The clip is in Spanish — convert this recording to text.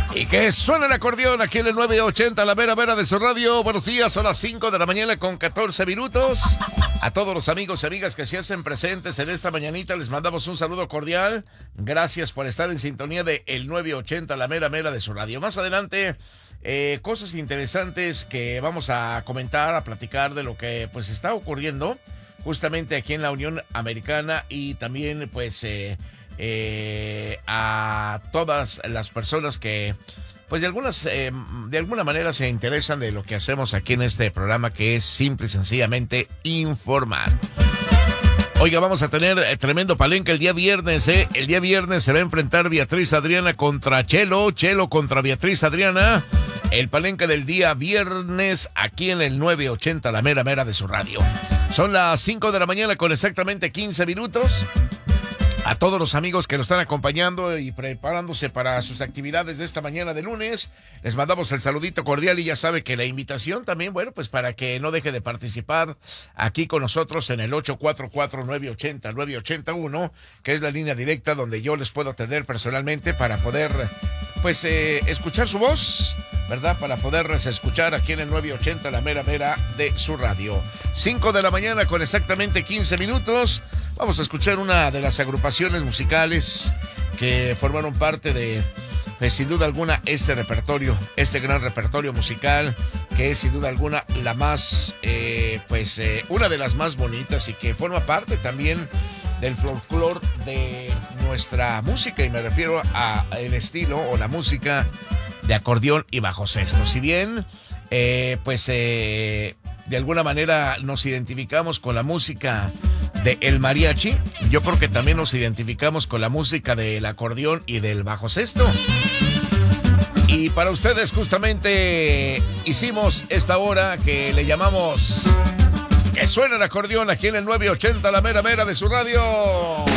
Y que suena el acordeón aquí en el 980, la mera mera de su radio. Buenos días, son las 5 de la mañana con 14 minutos. A todos los amigos y amigas que se hacen presentes en esta mañanita, les mandamos un saludo cordial. Gracias por estar en sintonía de el 980, la mera mera de su radio. Más adelante, cosas interesantes que vamos a comentar, a platicar de lo que pues está ocurriendo justamente aquí en la Unión Americana y también pues a todas las personas que pues de alguna manera se interesan de lo que hacemos aquí en este programa, que es simple y sencillamente informar. Oiga, vamos a tener tremendo palenque el día viernes, El día viernes se va a enfrentar Beatriz Adriana contra Chelo contra Beatriz Adriana. El palenque del día viernes aquí en el 980, la mera mera de su radio. Son las 5 de la mañana con exactamente 15 minutos. A todos los amigos que nos están acompañando y preparándose para sus actividades de esta mañana de lunes, les mandamos el saludito cordial y ya sabe que la invitación también, bueno, pues para que no deje de participar aquí con nosotros en el 844-980-981, que es la línea directa donde yo les puedo atender personalmente para poder, pues, escuchar su voz, ¿verdad? Para poderles escuchar aquí en el 980, la mera mera de su radio. 5 de la mañana con exactamente 15 minutos. Vamos a escuchar una de las agrupaciones musicales que formaron parte de, pues, sin duda alguna, este gran repertorio musical, que es sin duda alguna la más, una de las más bonitas y que forma parte también del folclore de nuestra música, y me refiero a el estilo o la música de acordeón y bajo sexto. Si bien, de alguna manera nos identificamos con la música de el mariachi, yo creo que también nos identificamos con la música del acordeón y del bajo sexto. Y para ustedes justamente hicimos esta hora que le llamamos Que suena el acordeón aquí en el 980, la mera mera de su radio.